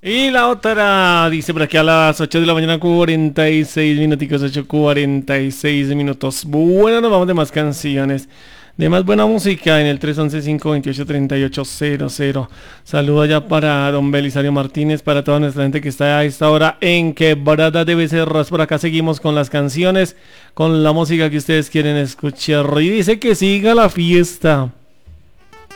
Y la otra dice por aquí a las 8 de la mañana, 46 minuticos, 8:46 minutos. Bueno, nos vamos de más canciones, de más buena música en el 311-528-3800. Saludo ya para don Belisario Martínez, para toda nuestra gente que está a esta hora en Quebrada de Becerras. Por acá seguimos con las canciones, con la música que ustedes quieren escuchar. Y dice que siga la fiesta.